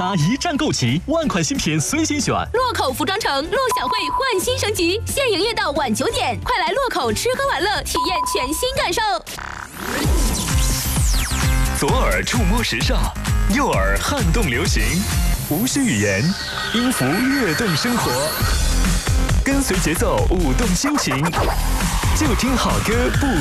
达一站购齐，万款新品随心选。 洛口服装城陆小慧焕新升级，现营业到晚9点，快来洛口吃喝玩乐，体验全新感受。 左耳触摸时尚，右耳撼动流行，无需语言，音符跃动生活，跟随节奏舞动心情，就听好歌不